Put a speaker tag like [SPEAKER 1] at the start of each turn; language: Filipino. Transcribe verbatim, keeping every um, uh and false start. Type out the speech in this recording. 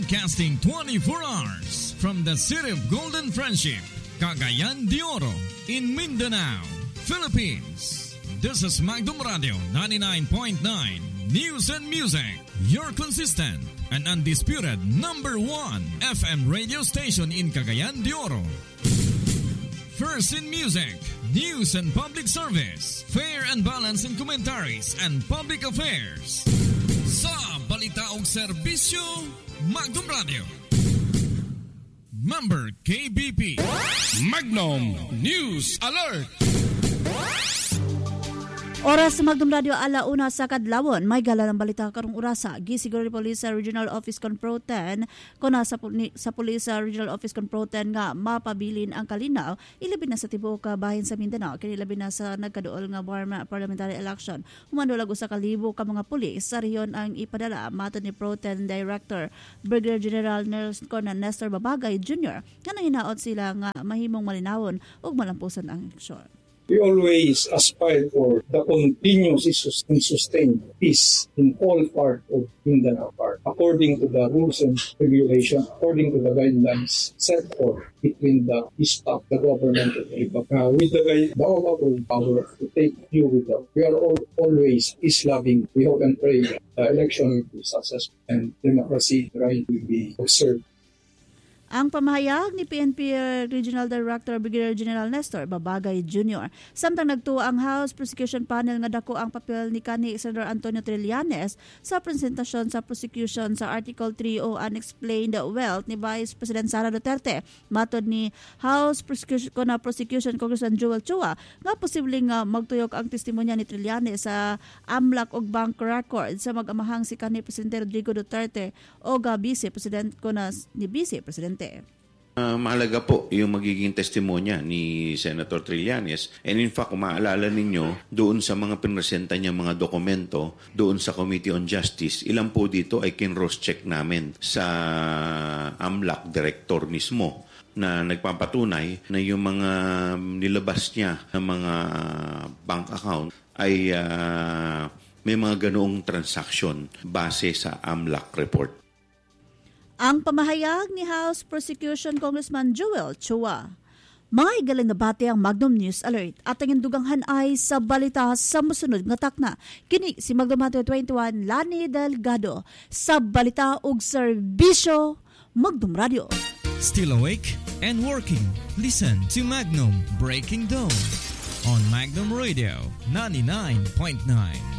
[SPEAKER 1] Broadcasting twenty-four hours from the city of Golden Friendship, Cagayan de Oro, in Mindanao, Philippines. This is Magdum Radio ninety-nine point nine News and Music, your consistent and undisputed number one F M radio station in Cagayan de Oro. First in music, news and public service, fair and balanced in commentaries and public affairs. Sa balita o serbisyo, Magdum Radio. Member K B P.
[SPEAKER 2] Magnum News Alert.
[SPEAKER 3] Oras sa Magdum Radio alauna sa kadlawon. May gala ng balita karong orasa. Gisiguro ni Police Regional Office Con Pro ten kuna sa, sa Police Regional Office Con Pro ten nga mapabilin ang kalinaw ilabi na sa tibuok ka bahin sa Mindanao kini labi na sa nagkaduol nga Burma parliamentary election. Humandulag usa ka libo ka mga pulis sa rehiyon ang ipadala matod ni Pro ten Director Brigadier General Nelson Nestor Babagay Junior nga nanginaot sila nga mahimong malinawon ug malampusan ang eleksyon.
[SPEAKER 4] We always aspire for the continuous and sustained peace in all parts of Mindanao part, according to the rules and regulations, according to the guidelines set forth between the staff, the government, and the Republic. Uh, with the, the overall power to take view with them. We are all, always peace-loving. We hope and pray that the election will be successful and democracy right will be observed.
[SPEAKER 3] Ang pamahayag ni P N P Regional Director Brigadier General Nestor Babagay Junior Samtang nagtuo ang House Prosecution Panel nga dako ang papel ni kanhi Senador Antonio Trillanes sa presentasyon sa prosecution sa Article three o Unexplained Wealth ni Vice President Sara Duterte. Matod ni House Prosecution, Prosecution Congressman Joel Chua nga posibleng uh, magtuyok ang testimonya ni Trillanes sa amlak og bank record sa mag-amahang si kanhi Presidente Rodrigo Duterte o ga Vice President kunas ni Vice Presidente.
[SPEAKER 5] Uh, mahalaga po yung magiging testimonya ni Senator Trillanes. And in fact, kung maalala ninyo, doon sa mga pinresenta niya mga dokumento, doon sa Committee on Justice, ilan po dito ay kin-cross-check namin sa AMLAC director mismo na nagpapatunay na yung mga nilabas niya ng mga bank account ay uh, may mga ganoong transaction base sa AMLAC report.
[SPEAKER 3] Ang pamahayag ni House Prosecution Congressman Joel Chua. Mga igalang nabati ang Magnum News Alert at ang induganghan ay sa balita sa musunod nga takna. Kini si Magnum Mato twenty-one Lani Delgado sa balita ug serbisyo Magnum Radio.
[SPEAKER 1] Still awake and working? Listen to Magnum Breaking Dawn on Magnum Radio ninety-nine point nine.